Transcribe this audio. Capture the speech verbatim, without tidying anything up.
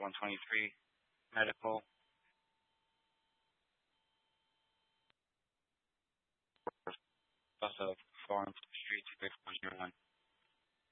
one twenty-three medical. Also, Florence Street, two six one zero one.